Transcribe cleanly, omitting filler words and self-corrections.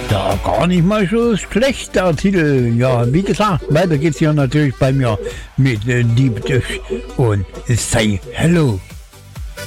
Ja, gar nicht mal so schlecht, der Titel. Ja, wie gesagt, weiter geht's hier natürlich bei mir mit Deep Dish und Say Hello.